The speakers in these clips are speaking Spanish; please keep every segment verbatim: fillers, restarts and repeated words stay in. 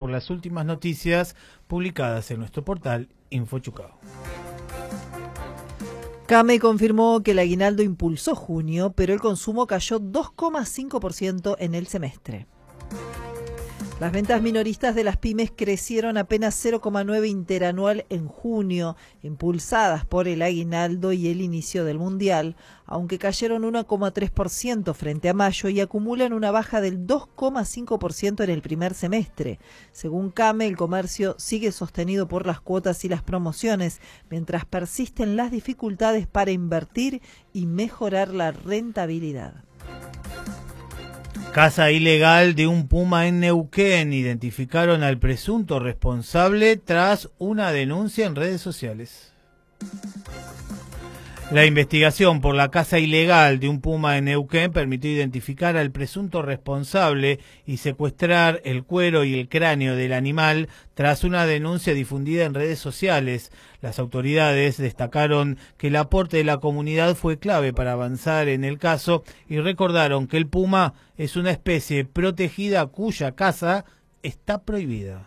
por las últimas noticias publicadas en nuestro portal InfoChucao. CAME confirmó que el aguinaldo impulsó junio, pero el consumo cayó dos coma cinco por ciento en el semestre. Las ventas minoristas de las pymes crecieron apenas cero coma nueve interanual en junio, impulsadas por el aguinaldo y el inicio del Mundial, aunque cayeron uno coma tres por ciento frente a mayo y acumulan una baja del dos coma cinco por ciento en el primer semestre. Según CAME, el comercio sigue sostenido por las cuotas y las promociones, mientras persisten las dificultades para invertir y mejorar la rentabilidad. Caza ilegal de un puma en Neuquén. Identificaron al presunto responsable tras una denuncia en redes sociales. La investigación por la caza ilegal de un puma en Neuquén permitió identificar al presunto responsable y secuestrar el cuero y el cráneo del animal tras una denuncia difundida en redes sociales. Las autoridades destacaron que el aporte de la comunidad fue clave para avanzar en el caso y recordaron que el puma es una especie protegida cuya caza está prohibida.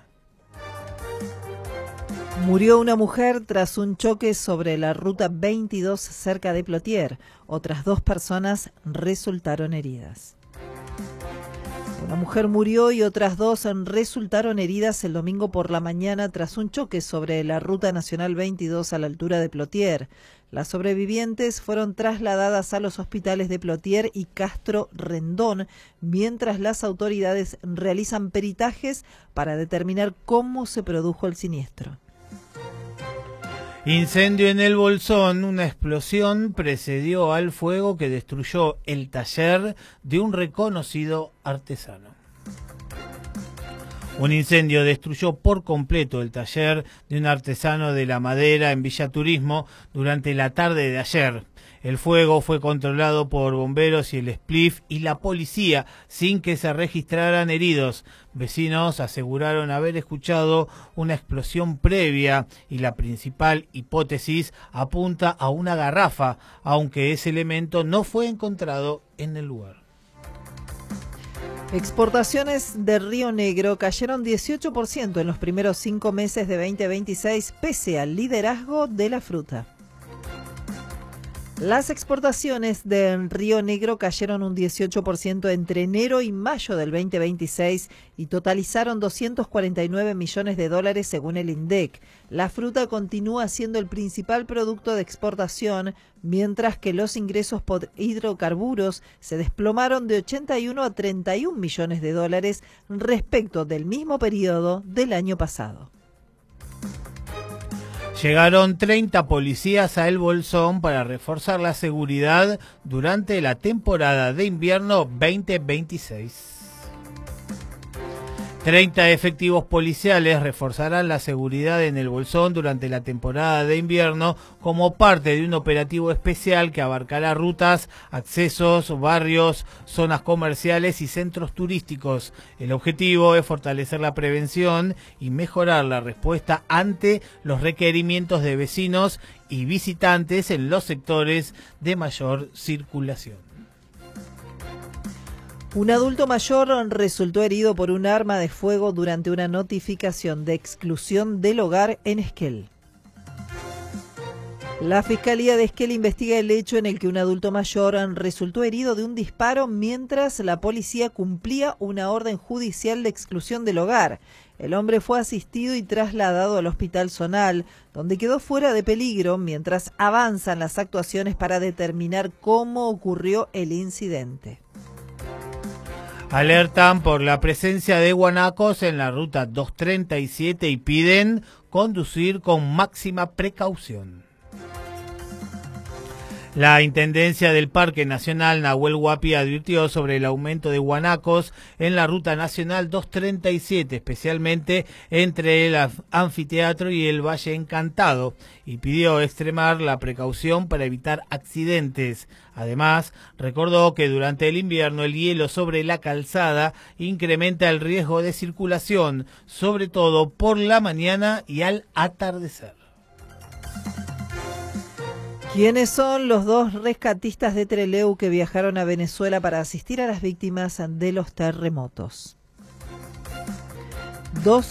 Murió una mujer tras un choque sobre la ruta veintidós cerca de Plotier. Otras dos personas resultaron heridas. Una mujer murió y otras dos resultaron heridas el domingo por la mañana tras un choque sobre la ruta nacional veintidós a la altura de Plotier. Las sobrevivientes fueron trasladadas a los hospitales de Plotier y Castro Rendón, mientras las autoridades realizan peritajes para determinar cómo se produjo el siniestro. Incendio en el Bolsón. Una explosión precedió al fuego que destruyó el taller de un reconocido artesano. Un incendio destruyó por completo el taller de un artesano de la madera en Villa Turismo durante la tarde de ayer. El fuego fue controlado por bomberos y el S P L I F y la policía sin que se registraran heridos. Vecinos aseguraron haber escuchado una explosión previa y la principal hipótesis apunta a una garrafa, aunque ese elemento no fue encontrado en el lugar. Exportaciones de Río Negro cayeron dieciocho por ciento en los primeros cinco meses de veinte veintiséis, pese al liderazgo de la fruta. Las exportaciones de Río Negro cayeron un dieciocho por ciento entre enero y mayo del veinte veintiséis y totalizaron doscientos cuarenta y nueve millones de dólares según el INDEC. La fruta continúa siendo el principal producto de exportación, mientras que los ingresos por hidrocarburos se desplomaron de ochenta y uno a treinta y un millones de dólares respecto del mismo periodo del año pasado. Llegaron treinta policías a El Bolsón para reforzar la seguridad durante la temporada de invierno veinte veintiséis. treinta efectivos policiales reforzarán la seguridad en El Bolsón durante la temporada de invierno como parte de un operativo especial que abarcará rutas, accesos, barrios, zonas comerciales y centros turísticos. El objetivo es fortalecer la prevención y mejorar la respuesta ante los requerimientos de vecinos y visitantes en los sectores de mayor circulación. Un adulto mayor resultó herido por un arma de fuego durante una notificación de exclusión del hogar en Esquel. La Fiscalía de Esquel investiga el hecho en el que un adulto mayor resultó herido de un disparo mientras la policía cumplía una orden judicial de exclusión del hogar. El hombre fue asistido y trasladado al Hospital Zonal, donde quedó fuera de peligro mientras avanzan las actuaciones para determinar cómo ocurrió el incidente. Alertan por la presencia de guanacos en la ruta doscientos treinta y siete y piden conducir con máxima precaución. La Intendencia del Parque Nacional Nahuel Huapi advirtió sobre el aumento de guanacos en la Ruta Nacional doscientos treinta y siete, especialmente entre el anfiteatro y el Valle Encantado, y pidió extremar la precaución para evitar accidentes. Además, recordó que durante el invierno el hielo sobre la calzada incrementa el riesgo de circulación, sobre todo por la mañana y al atardecer. ¿Quiénes son los dos rescatistas de Trelew que viajaron a Venezuela para asistir a las víctimas de los terremotos? Dos